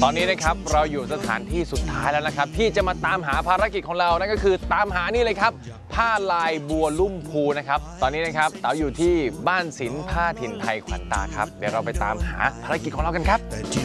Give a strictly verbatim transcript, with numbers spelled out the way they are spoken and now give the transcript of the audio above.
ตอนนี้นะครับเราอยู่สถานที่สุดท้ายแล้วนะครับที่จะมาตามหาภารกิจของเรานั่นก็คือตามหานี่เลยครับผ้าลายบัวลุ่มพูนะครับตอนนี้นะครับเต๋าอยู่ที่บ้านศิลป์ผ้าถิ่นไทยขวัญตาครับเดี๋ยวเราไปตามหาภารกิจของเรากันครับ